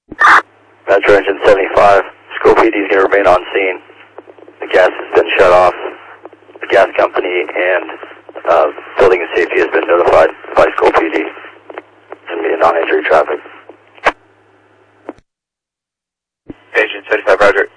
Metro Engine 75, School PD is going to remain on scene. The gas has been shut off. The gas company and building and safety has been notified by School PD. It's going to be a non-injury traffic. Engine 75, Roger.